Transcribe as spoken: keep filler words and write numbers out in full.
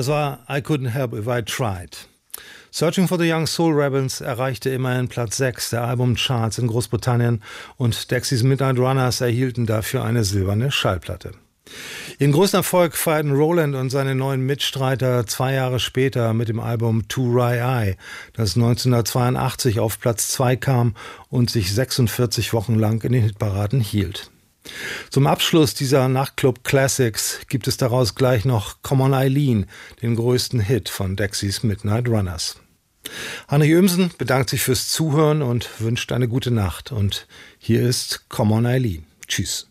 Das war I Couldn't Help If I Tried. Searching for the Young Soul Rebels erreichte immerhin Platz sechs der Albumcharts in Großbritannien und Dexys Midnight Runners erhielten dafür eine silberne Schallplatte. Ihren größten Erfolg feierten Roland und seine neuen Mitstreiter zwei Jahre später mit dem Album To Rye Eye, das neunzehnhundertzweiundachtzig auf Platz zwei kam und sich sechsundvierzig Wochen lang in den Hitparaden hielt. Zum Abschluss dieser Nachtclub Classics gibt es daraus gleich noch Come on Eileen, den größten Hit von Dexys Midnight Runners. Heinrich Ömsen bedankt sich fürs Zuhören und wünscht eine gute Nacht. Und hier ist Come on Eileen. Tschüss.